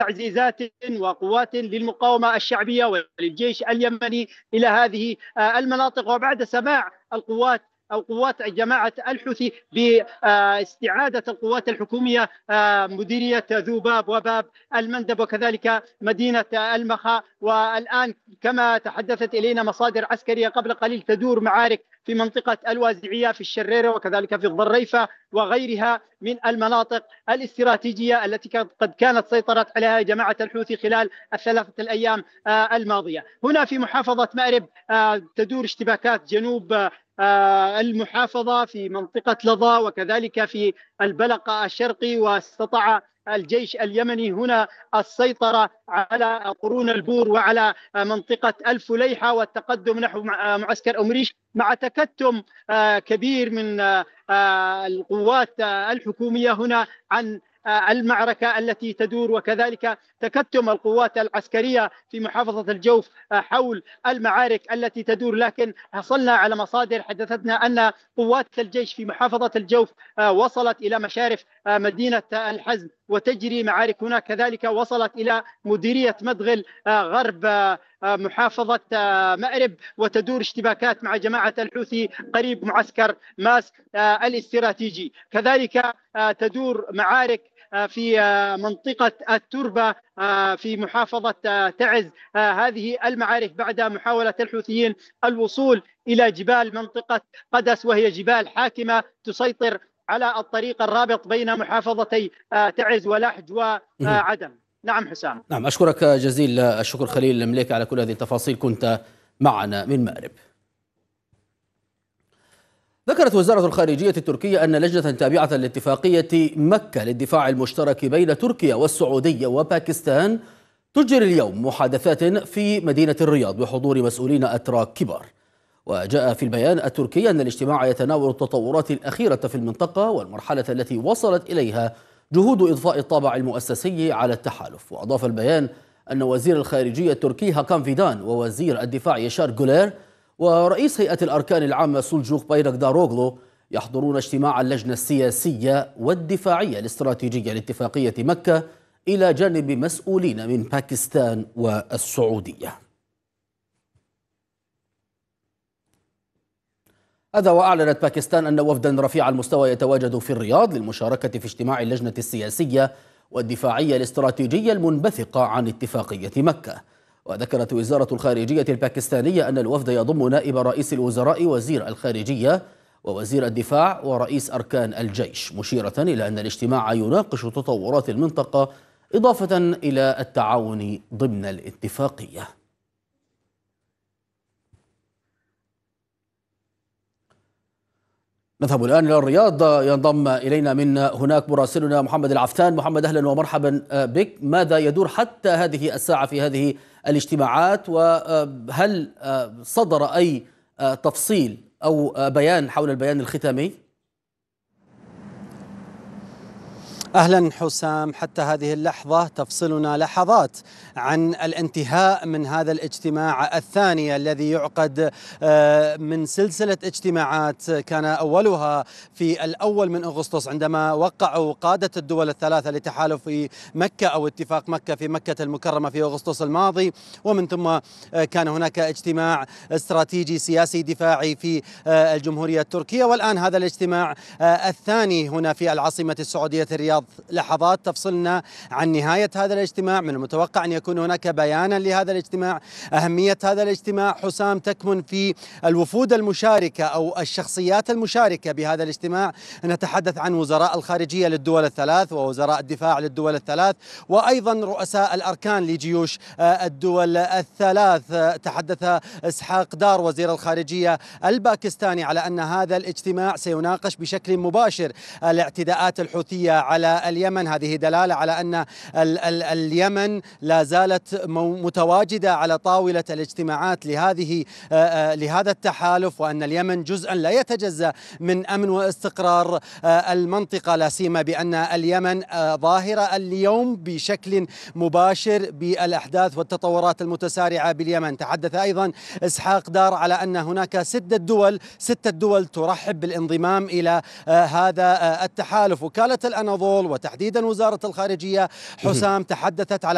تعزيزات وقوات للمقاومة الشعبية وللجيش اليمني إلى هذه المناطق. وبعد سماع القوات أو قوات جماعة الحوثي باستعادة القوات الحكومية مديرية ذوباب وباب المندب وكذلك مدينة المخا. والآن كما تحدثت إلينا مصادر عسكرية قبل قليل تدور معارك في منطقة الوازعية في الشريرة وكذلك في الضريفة وغيرها من المناطق الاستراتيجية التي قد كانت سيطرت عليها جماعة الحوثي خلال الثلاثة الأيام الماضية. هنا في محافظة مأرب تدور اشتباكات جنوب المحافظة في منطقة لظى وكذلك في البلق الشرقي، واستطاع الجيش اليمني هنا السيطرة على قرون البور وعلى منطقة الفليحة والتقدم نحو معسكر أمريش مع تكتم كبير من القوات الحكومية هنا عن المعركة التي تدور، وكذلك تكتم القوات العسكرية في محافظة الجوف حول المعارك التي تدور. لكن حصلنا على مصادر حدثتنا أن قوات الجيش في محافظة الجوف وصلت إلى مشارف مدينة الحزم وتجري معارك هناك، كذلك وصلت إلى مديرية مدغل غرب محافظة مأرب وتدور اشتباكات مع جماعة الحوثي قريب معسكر ماس الاستراتيجي. كذلك تدور معارك في منطقة التربة في محافظة تعز. هذه المعارك بعد محاولة الحوثيين الوصول إلى جبال منطقة قدس، وهي جبال حاكمة تسيطر على الطريق الرابط بين محافظتي تعز ولحج وعدن. نعم حسام. نعم، أشكرك جزيل الشكر خليل المليكي على كل هذه التفاصيل، كنت معنا من مأرب. ذكرت وزارة الخارجية التركية أن لجنة تابعة لاتفاقية مكة للدفاع المشترك بين تركيا والسعودية وباكستان تجري اليوم محادثات في مدينة الرياض بحضور مسؤولين أتراك كبار. وجاء في البيان التركي أن الاجتماع يتناول التطورات الأخيرة في المنطقة والمرحلة التي وصلت إليها جهود إضفاء الطابع المؤسسي على التحالف. وأضاف البيان أن وزير الخارجية التركي هاكان فيدان ووزير الدفاع يشار جولير ورئيس هيئة الأركان العامة سولجوق بايرغداروغلو يحضرون اجتماع اللجنة السياسية والدفاعية الاستراتيجية لاتفاقية مكة إلى جانب مسؤولين من باكستان والسعودية. هذا وأعلنت باكستان أن وفدا رفيع المستوى يتواجد في الرياض للمشاركة في اجتماع اللجنة السياسية والدفاعية الاستراتيجية المنبثقة عن اتفاقية مكة. وذكرت وزارة الخارجية الباكستانية أن الوفد يضم نائب رئيس الوزراء وزير الخارجية ووزير الدفاع ورئيس أركان الجيش، مشيرة إلى أن الاجتماع يناقش تطورات المنطقة إضافة إلى التعاون ضمن الاتفاقية. نذهب الآن إلى الرياض، ينضم إلينا من هناك مراسلنا محمد العفتان. محمد، أهلا ومرحبا بك. ماذا يدور حتى هذه الساعة في هذه الاجتماعات، وهل صدر أي تفصيل أو بيان حول البيان الختامي؟ أهلا حسام، حتى هذه اللحظة تفصلنا لحظات عن الانتهاء من هذا الاجتماع الثاني الذي يعقد من سلسلة اجتماعات كان أولها في الأول من أغسطس عندما وقعوا قادة الدول الثلاثة لتحالف مكة أو اتفاق مكة في مكة المكرمة في أغسطس الماضي، ومن ثم كان هناك اجتماع استراتيجي سياسي دفاعي في الجمهورية التركية، والآن هذا الاجتماع الثاني هنا في العاصمة السعودية الرياض. لحظات تفصلنا عن نهاية هذا الاجتماع. من المتوقع أن يكون هناك بيانا لهذا الاجتماع. أهمية هذا الاجتماع حسام تكمن في الوفود المشاركة أو الشخصيات المشاركة بهذا الاجتماع. نتحدث عن وزراء الخارجية للدول الثلاث ووزراء الدفاع للدول الثلاث، وأيضا رؤساء الأركان لجيوش الدول الثلاث. تحدث إسحاق دار وزير الخارجية الباكستاني على أن هذا الاجتماع سيناقش بشكل مباشر الاعتداءات الحوثية على اليمن. هذه دلالة على أن اليمن لا زالت متواجدة على طاولة الاجتماعات لهذا التحالف، وأن اليمن جزءا لا يتجزأ من أمن واستقرار المنطقة، لا سيما بأن اليمن ظاهرة اليوم بشكل مباشر بالأحداث والتطورات المتسارعة باليمن. تحدث أيضا إسحاق دار على أن هناك ستة دول ترحب بالانضمام إلى هذا التحالف. وكالة الأناضول وتحديدا وزارة الخارجية حسام تحدثت على